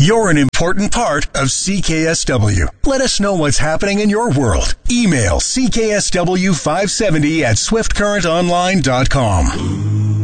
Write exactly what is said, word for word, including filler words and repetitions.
You're an important part of C K S W. Let us know what's happening in your world. Email C K S W five seventy at swift current online dot com.